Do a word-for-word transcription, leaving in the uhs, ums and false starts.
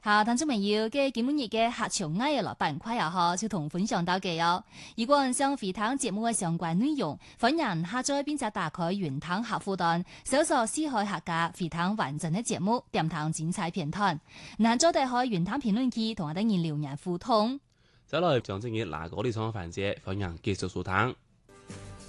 好，聽眾朋友嘅今日嘅客場藝嘅老板塊又好，就同分享到嘅哦。如果想回聽節目嘅相關內容，歡迎下載並且打開雲聽客戶端，搜索四海客家回聽完整嘅節目，點聽精彩片段。嗱，再打開雲聽評論區，同我哋人留言互動。 再來將正嘅嗱嗰啲雙環節，歡迎繼續收聽。